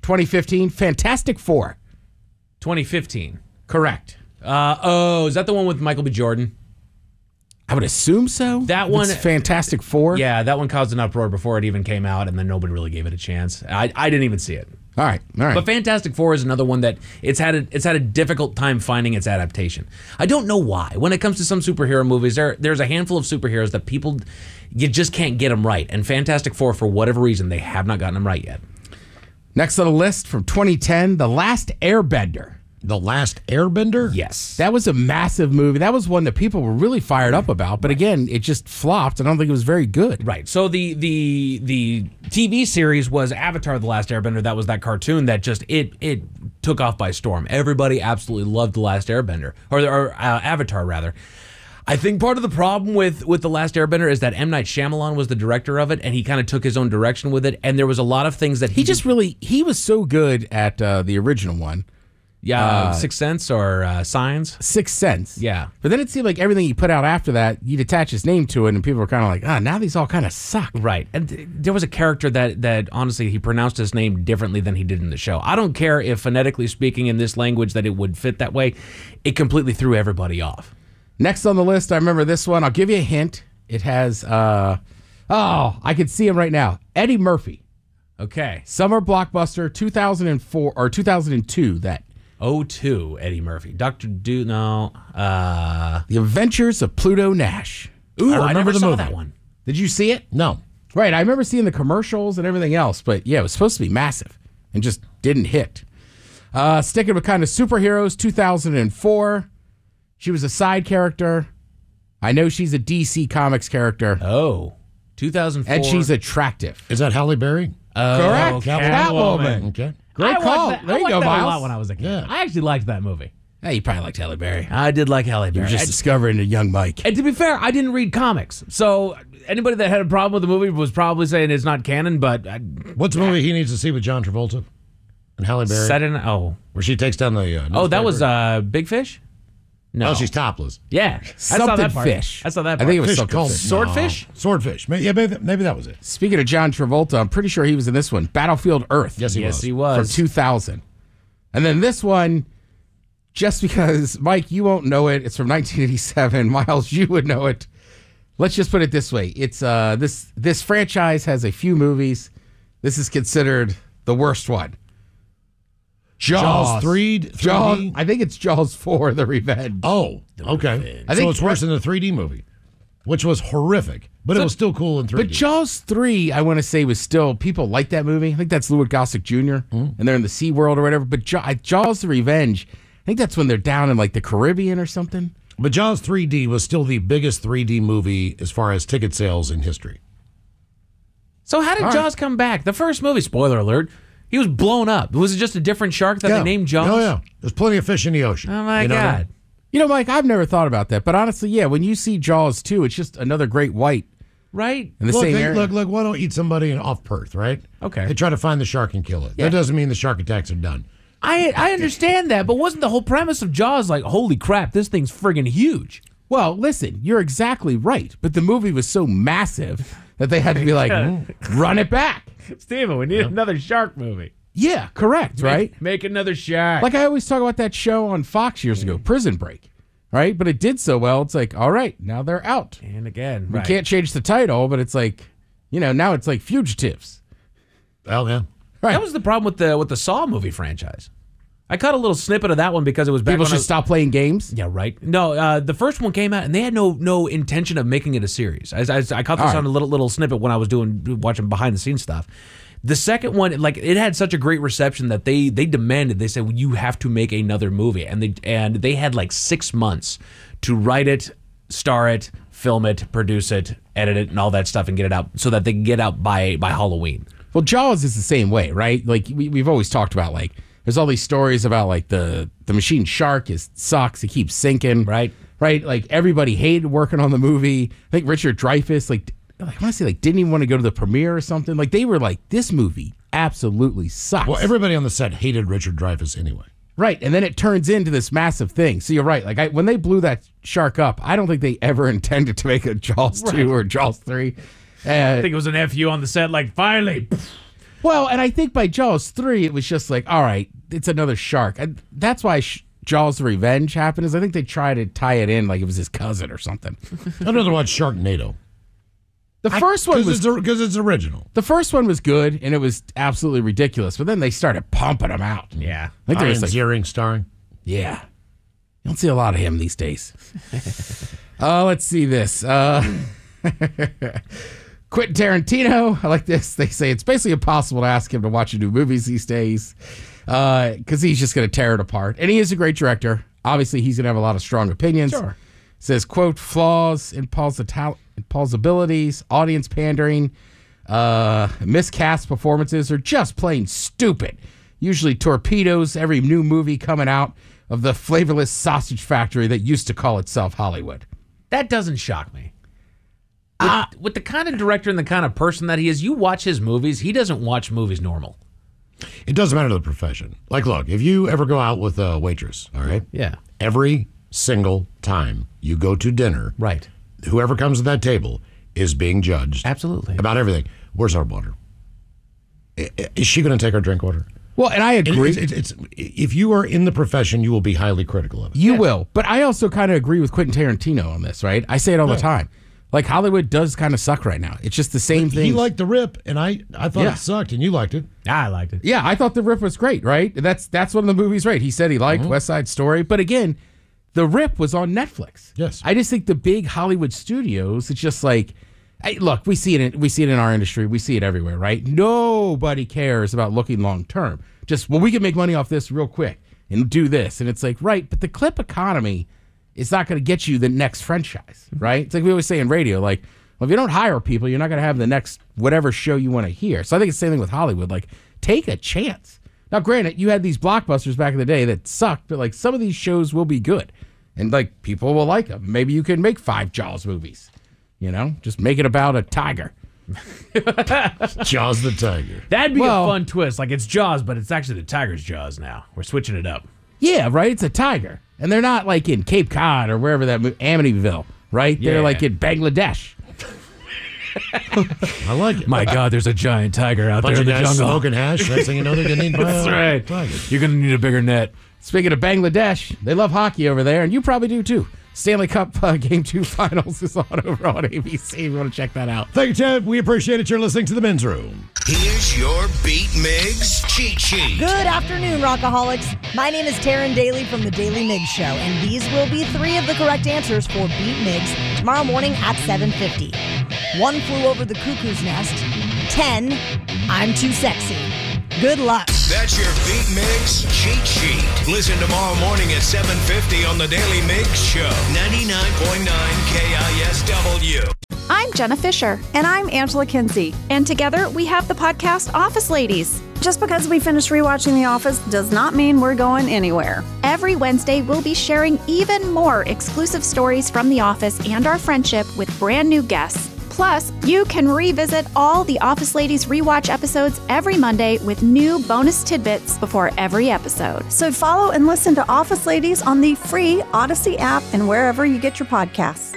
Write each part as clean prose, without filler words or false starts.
2015, Fantastic Four. 2015. Correct. Is that the one with Michael B. Jordan? I would assume so. That one, Fantastic Four. Yeah, that one caused an uproar before it even came out, and then nobody really gave it a chance. I didn't even see it. All right. But Fantastic Four is another one that it's had a difficult time finding its adaptation. I don't know why. When it comes to some superhero movies, there's a handful of superheroes that you just can't get them right. And Fantastic Four, for whatever reason, they have not gotten them right yet. Next on the list from 2010, The Last Airbender. The Last Airbender? Yes. That was a massive movie. That was one that people were really fired up about. But again, it just flopped. I don't think it was very good. Right. So the TV series was Avatar: The Last Airbender. That was that cartoon that just it took off by storm. Everybody absolutely loved The Last Airbender, or Avatar rather. I think part of the problem with The Last Airbender is that M. Night Shyamalan was the director of it, and he kind of took his own direction with it. And there was a lot of things that he was so good at the original one. Yeah, Sixth Sense or Signs? Sixth Sense. Yeah. But then it seemed like everything he put out after that, you'd attach his name to it, and people were kind of like, now these all kind of suck. Right. And there was a character that honestly, he pronounced his name differently than he did in the show. I don't care if phonetically speaking in this language that it would fit that way. It completely threw everybody off. Next on the list, I remember this one. I'll give you a hint. It has, I could see him right now. Eddie Murphy. Okay. Summer blockbuster, 2004 or 2002, that. 02, Eddie Murphy. Dr. The Adventures of Pluto Nash. Ooh, I remember the saw movie. that one. Did you see it? No. Right, I remember seeing the commercials and everything else, but yeah, it was supposed to be massive and just didn't hit. Sticking with kind of superheroes, 2004. She was a side character. I know she's a DC Comics character. Oh, 2004. And she's attractive. Is that Halle Berry? Correct. Catwoman. Okay. Great call. There you go, I liked that a lot Miles. when I was a kid. Yeah. I actually liked that movie. Hey, you probably liked Halle Berry. I did like Halle Berry. You're just discovering a young Mike. And to be fair, I didn't read comics. So anybody that had a problem with the movie was probably saying it's not canon, but... What's the movie he needs to see with John Travolta and Halle Berry? Set in... Oh. Where she takes down the That was newspaper? Big Fish? No. Oh, she's topless. Yeah. Something fish. I saw that part. I think it was Fish something called fish. Swordfish? No. Swordfish. Yeah, maybe that was it. Speaking of John Travolta, I'm pretty sure he was in this one. Battlefield Earth. Yes, he was. He was. From 2000. And then this one, just because, Mike, you won't know it. It's from 1987. Miles, you would know it. Let's just put it this way. It's this franchise has a few movies. This is considered the worst one. Jaws 3D? Jaws. I think it's Jaws 4, The Revenge. Oh, okay. I think so it's worse than the 3D movie, which was horrific, but it was still cool in 3D. But Jaws 3, I want to say, was still, people like that movie. I think that's Louis Gossett Jr., and they're in the Sea World or whatever. But Jaws The Revenge, I think that's when they're down in like the Caribbean or something. But Jaws 3D was still the biggest 3D movie as far as ticket sales in history. So how did Jaws come back? The first movie, spoiler alert, he was blown up. Was it just a different shark that they named Jaws? Oh, yeah. There's plenty of fish in the ocean. Oh, my You know what I God. mean? You know, Mike, I've never thought about that. But honestly, yeah, when you see Jaws 2, it's just another great white Right? in the same area. Look, why don't eat somebody off Perth, right? Okay. They try to find the shark and kill it. Yeah. That doesn't mean the shark attacks are done. I understand that, but wasn't the whole premise of Jaws like, holy crap, this thing's friggin' huge? Well, listen, you're exactly right. But the movie was so massive that they had to be like, run it back. Steven, we need another shark movie. Yeah, correct, right? Make another shark. Like I always talk about that show on Fox years ago, Prison Break, right? But it did so well, it's like, all right, now they're out. And again, We can't change the title, but it's like, now it's like Fugitives. Oh, yeah. Right. That was the problem with the Saw movie franchise. I caught a little snippet of that one because it was back People when should stop playing games. Yeah, right. No, the first one came out and they had no intention of making it a series. I caught this on a little snippet when I was watching behind the scenes stuff. The second one, like, it had such a great reception that they demanded. They said, well, you have to make another movie, and they had like 6 months to write it, star it, film it, produce it, edit it, and all that stuff, and get it out so that they can get out by Halloween. Well, Jaws is the same way, right? Like we've always talked about, like there's all these stories about like the machine shark sucks, it keeps sinking, Right. Like everybody hated working on the movie. I think Richard Dreyfuss, I want to say, didn't even want to go to the premiere or something. Like they were like, this movie absolutely sucks. Well, everybody on the set hated Richard Dreyfuss anyway. Right, and then it turns into this massive thing. So you're right. Like when they blew that shark up, I don't think they ever intended to make a Jaws 2 or Jaws 3. I think it was an FU on the set, like, finally. Well, and I think by Jaws 3, it was just like, all right, it's another shark. And that's why Jaws Revenge happened, is I think they tried to tie it in like it was his cousin or something. I'd rather watch Sharknado. The first one was... Because it's original. The first one was good, and it was absolutely ridiculous. But then they started pumping them out. Yeah. I think there was Ian Ziering starring. Yeah. You don't see a lot of him these days. Let's see this. Quentin Tarantino. I like this. They say it's basically impossible to ask him to watch new movies these days because he's just going to tear it apart. And he is a great director. Obviously, he's going to have a lot of strong opinions. Sure. Says, quote, flaws in Paul's abilities, audience pandering, miscast performances are just plain stupid. Usually torpedoes every new movie coming out of the flavorless sausage factory that used to call itself Hollywood. That doesn't shock me. With the kind of director and the kind of person that he is, you watch his movies, he doesn't watch movies normal. It doesn't matter the profession. Like, look, if you ever go out with a waitress, all right? Yeah. Every single time you go to dinner, Right. whoever comes to that table is being judged. Absolutely. About everything. Where's our water? Is she going to take our drink water? Well, and I agree. It's if you are in the profession, you will be highly critical of it. You will. But I also kind of agree with Quentin Tarantino on this, right? I say it all the time. Like, Hollywood does kind of suck right now. It's just the same thing. He liked The Rip, and I thought it sucked, and you liked it. I liked it. Yeah, I thought The Rip was great, right? That's one of the movies, right? He said he liked West Side Story. But again, The Rip was on Netflix. Yes. I just think the big Hollywood studios, it's just like, hey, look, we see it in our industry. We see it everywhere, right? Nobody cares about looking long term. Just, well, we can make money off this real quick and do this. And it's like, right, but the clip economy is not going to get you the next franchise, right? It's like we always say in radio, like, well, if you don't hire people, you're not going to have the next whatever show you want to hear. So I think it's the same thing with Hollywood. Like, take a chance. Now, granted, you had these blockbusters back in the day that sucked, but like some of these shows will be good. And like people will like them. Maybe you can make 5 Jaws movies. You know, just make it about a tiger. Jaws the Tiger. That'd be a fun twist. Like, it's Jaws, but it's actually the tiger's jaws now. We're switching it up. Yeah, right? It's a tiger. And they're not like in Cape Cod or wherever that Amityville, right? They're like in Bangladesh. I like it. My God, there's a giant tiger out there in the jungle. Smoking hash. Next thing you know, they're going to need That's right. tigers. You're going to need a bigger net. Speaking of Bangladesh, they love hockey over there, and you probably do too. Stanley Cup Game 2 Finals is on over on ABC. If you want to check that out. Thank you, Ted. We appreciate it. You're listening to The Men's Room. Here's your Beat Migs cheat sheet. Good afternoon, Rockaholics. My name is Taryn Daly from The Daily Migs Show, and these will be 3 of the correct answers for Beat Migs tomorrow morning at 7:50. 1 flew over the cuckoo's nest. 10, I'm too sexy. Good luck. That's your Beat Migs cheat sheet. Listen tomorrow morning at 7:50 on The Daily Migs Show. 99.9 KISW. I'm Jenna Fisher. And I'm Angela Kinsey. And together we have the podcast Office Ladies. Just because we finished rewatching The Office does not mean we're going anywhere. Every Wednesday, we'll be sharing even more exclusive stories from The Office and our friendship with brand new guests. Plus, you can revisit all the Office Ladies rewatch episodes every Monday with new bonus tidbits before every episode. So follow and listen to Office Ladies on the free Odyssey app and wherever you get your podcasts.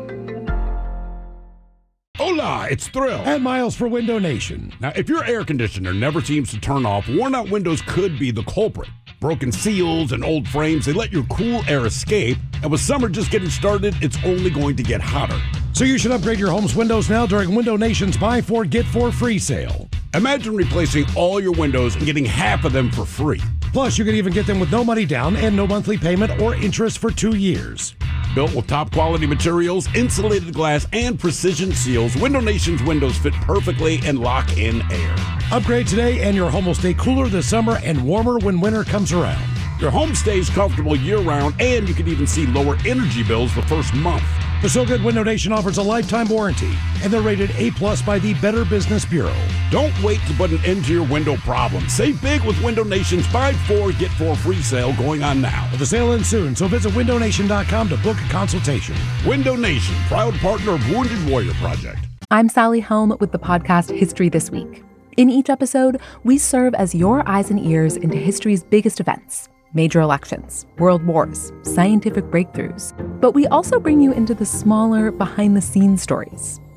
Hola, it's Thrill. And Miles for Window Nation. Now, if your air conditioner never seems to turn off, worn-out windows could be the culprit. Broken seals and old frames, they let your cool air escape, and with summer just getting started, it's only going to get hotter. So you should upgrade your home's windows now during Window Nation's Buy 4, Get 4 free sale. Imagine replacing all your windows and getting half of them for free. Plus, you can even get them with no money down and no monthly payment or interest for 2 years. Built with top quality materials, insulated glass, and precision seals, Window Nation's windows fit perfectly and lock in air. Upgrade today and your home will stay cooler this summer and warmer when winter comes around. Your home stays comfortable year-round, and you can even see lower energy bills the first month. The So Good Window Nation offers a lifetime warranty, and they're rated A+ by the Better Business Bureau. Don't wait to put an end to your window problem. Save big with Window Nation's Buy 4, Get 4 free sale going on now. The sale ends soon, so visit windownation.com to book a consultation. Window Nation, proud partner of Wounded Warrior Project. I'm Sally Helm with the podcast History This Week. In each episode, we serve as your eyes and ears into history's biggest events. Major elections, world wars, scientific breakthroughs. But we also bring you into the smaller, behind-the-scenes stories.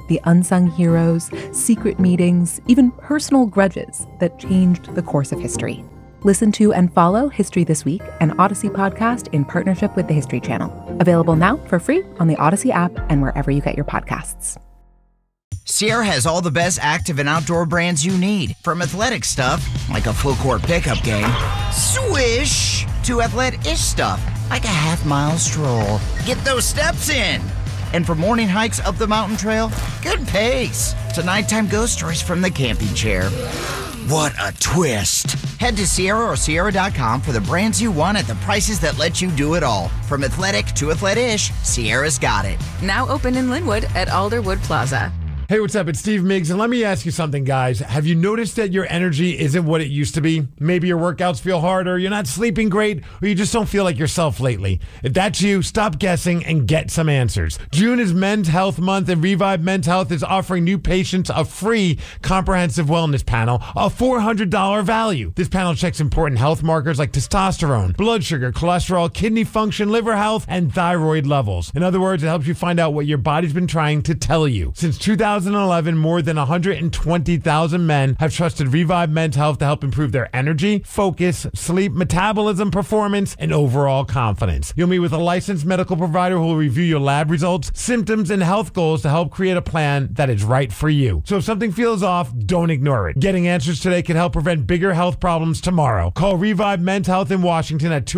the unsung heroes, secret meetings, even personal grudges that changed the course of history. Listen to and follow History This Week, an Odyssey podcast in partnership with the History Channel. Available now for free on the Odyssey app and wherever you get your podcasts. Sierra has all the best active and outdoor brands you need. From athletic stuff, like a full court pickup game, swish, to athletic-ish stuff, like a half-mile stroll. Get those steps in. And for morning hikes up the mountain trail, good pace. To nighttime ghost stories from the camping chair. What a twist. Head to Sierra or Sierra.com for the brands you want at the prices that let you do it all. From athletic to athletic-ish, Sierra's got it. Now open in Linwood at Alderwood Plaza. Hey, what's up? It's Steve Miggs, and let me ask you something, guys. Have you noticed that your energy isn't what it used to be? Maybe your workouts feel harder, you're not sleeping great, or you just don't feel like yourself lately. If that's you, stop guessing and get some answers. June is Men's Health Month, and Revive Men's Health is offering new patients a free comprehensive wellness panel, a $400 value. This panel checks important health markers like testosterone, blood sugar, cholesterol, kidney function, liver health, and thyroid levels. In other words, it helps you find out what your body's been trying to tell you. Since 2011, more than 120,000 men have trusted Revive Men's Health to help improve their energy, focus, sleep, metabolism, performance, and overall confidence. You'll meet with a licensed medical provider who will review your lab results, symptoms, and health goals to help create a plan that is right for you. So if something feels off, don't ignore it. Getting answers today can help prevent bigger health problems tomorrow. Call Revive Men's Health in Washington at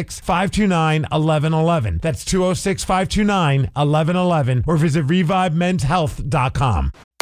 206-529-1111. That's 206-529-1111, or visit ReviveMen'sHealth.com.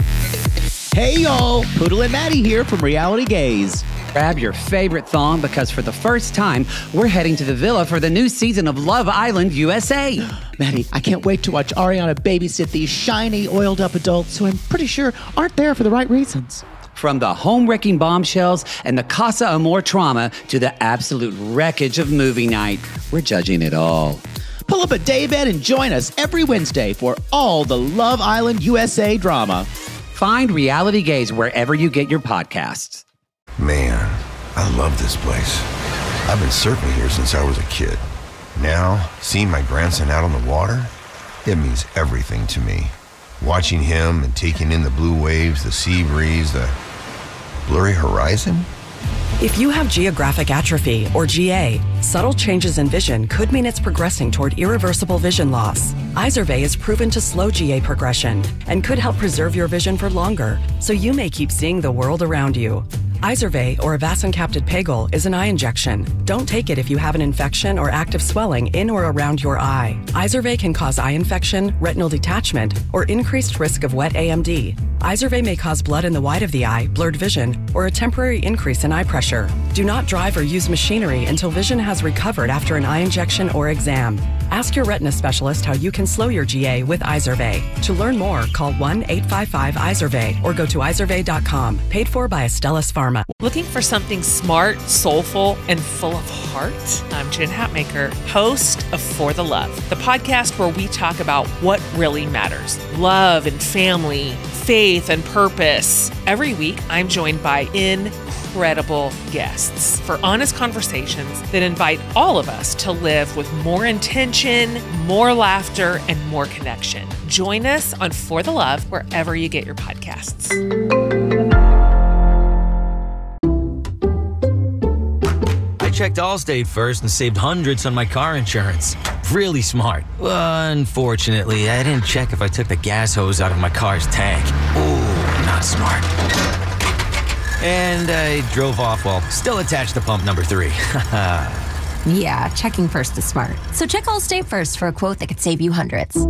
Hey y'all, Poodle and Maddie here from Reality Gaze. Grab your favorite thong because for the first time, we're heading to the villa for the new season of Love Island USA. Maddie, I can't wait to watch Ariana babysit these shiny, oiled-up adults who I'm pretty sure aren't there for the right reasons. From the home-wrecking bombshells and the Casa Amor trauma to the absolute wreckage of movie night, we're judging it all. Pull up a daybed and join us every Wednesday for all the Love Island USA drama. Find Reality Gaze wherever you get your podcasts. Man, I love this place. I've been surfing here since I was a kid. Now, seeing my grandson out on the water, it means everything to me. Watching him and taking in the blue waves, the sea breeze, the blurry horizon. If you have geographic atrophy, or GA, subtle changes in vision could mean it's progressing toward irreversible vision loss. Izervay is proven to slow GA progression and could help preserve your vision for longer, so you may keep seeing the world around you. Izervay, or avacincaptad pegol, is an eye injection. Don't take it if you have an infection or active swelling in or around your eye. Izervay can cause eye infection, retinal detachment, or increased risk of wet AMD. Izervay may cause blood in the white of the eye, blurred vision, or a temporary increase in eye pressure. Do not drive or use machinery until vision has recovered after an eye injection or exam. Ask your retina specialist how you can slow your GA with Izervay. To learn more, call 1-855-IZERVAY or go to izervay.com. Paid for by Astellas Pharma. Looking for something smart, soulful, and full of heart? I'm Jen Hatmaker, host of For the Love, the podcast where we talk about what really matters. Love and family, faith and purpose. Every week, I'm joined by incredible guests for honest conversations that invite all of us to live with more intention, more laughter, and more connection. Join us on For the Love wherever you get your podcasts. I checked Allstate first and saved hundreds on my car insurance. Really smart. Unfortunately, I didn't check if I took the gas hose out of my car's tank. Ooh, not smart. And I drove off while still attached to pump number 3. Yeah, checking first is smart. So check Allstate first for a quote that could save you hundreds.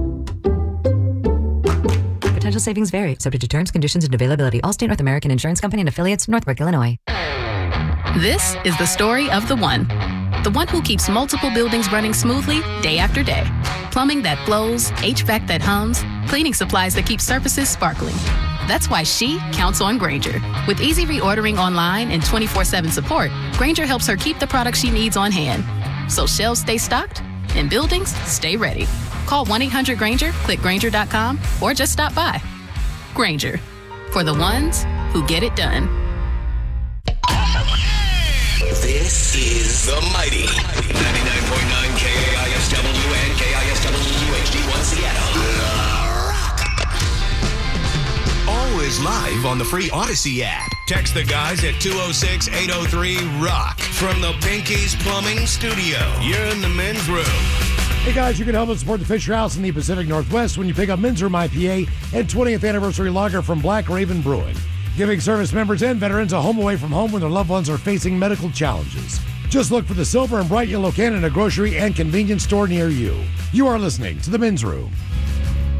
Potential savings vary, subject to terms, conditions, and availability. Allstate North American Insurance Company and affiliates, Northbrook, Illinois. This is the story of the one who keeps multiple buildings running smoothly day after day. Plumbing that flows, HVAC that hums, cleaning supplies that keep surfaces sparkling. That's why she counts on Grainger. With easy reordering online and 24/7 support, Grainger helps her keep the products she needs on hand. So shelves stay stocked and buildings stay ready. Call 1-800-GRAINGER, click Grainger.com, or just stop by. Grainger, for the ones who get it done. This is The Mighty 99.9 KAISW and KISW HD1 Seattle. is live on the free Odyssey app. Text the guys at 206-803-ROCK from the Pinky's Plumbing Studio. You're in the men's room. Hey guys, you can help us support the Fisher House in the Pacific Northwest when you pick up Men's Room IPA and 20th Anniversary Lager from Black Raven Brewing, giving service members and veterans a home away from home when their loved ones are facing medical challenges. Just look for the silver and bright yellow can in a grocery and convenience store near you. You are listening to the Men's Room.